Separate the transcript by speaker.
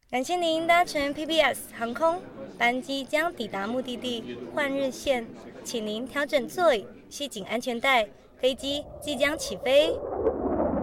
Speaker 1: 感谢您搭乘 PBS 航空，班机将抵达目的地换日线，请您调整座椅，系紧安全带，飞机即将起飞。